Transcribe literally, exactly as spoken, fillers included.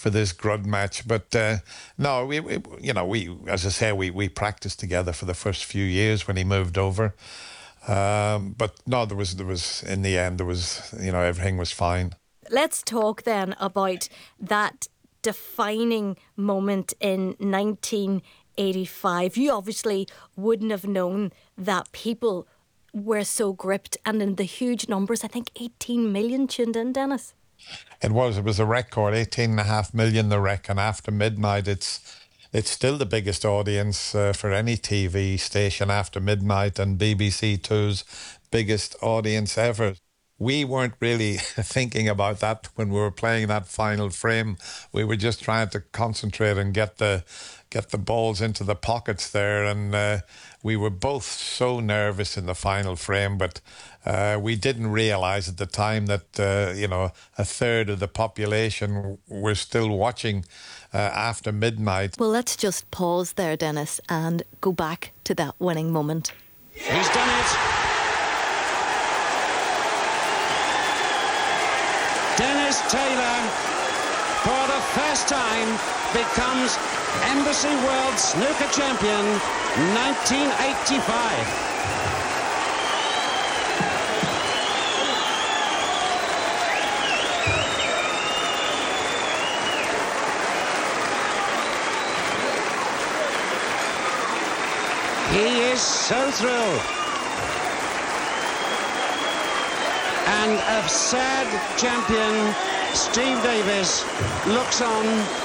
for this grud match. But uh, no, we, we, you know, we, as I say, we we practiced together for the first few years when he moved over. Um, but no, there was there was in the end there was you know everything was fine. Let's talk then about that defining moment in nineteen eighty-five. You obviously wouldn't have known that people were so gripped and in the huge numbers. I think eighteen million tuned in, Denis. It was. It was a record, eighteen and a half million, the rec. And after midnight, it's it's still the biggest audience uh, for any T V station after midnight, and B B C Two's biggest audience ever. We weren't really thinking about that when we were playing that final frame. We were just trying to concentrate and get the get the balls into the pockets there. And uh, we were both so nervous in the final frame, but uh, we didn't realise at the time that, uh, you know, a third of the population were still watching uh, after midnight. Well, let's just pause there, Denis, and go back to that winning moment. He's done it. Denis Taylor, for the first time, becomes Embassy World Snooker Champion nineteen eighty-five. He is so thrilled. And a sad champion, Steve Davis, looks on